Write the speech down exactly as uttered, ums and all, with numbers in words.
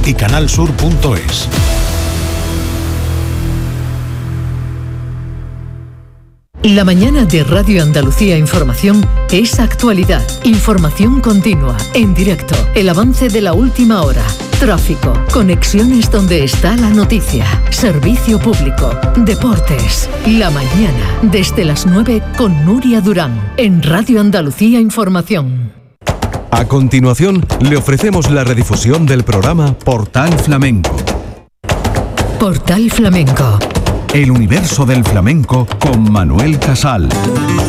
y canal sur punto es. La mañana de Radio Andalucía Información es actualidad, información continua, en directo, el avance de la última hora, tráfico, conexiones donde está la noticia, servicio público, deportes. La mañana, desde las nueve con Nuria Durán, en Radio Andalucía Información. A continuación, le ofrecemos la redifusión del programa Portal Flamenco. Portal Flamenco. El universo del flamenco con Manuel Casal.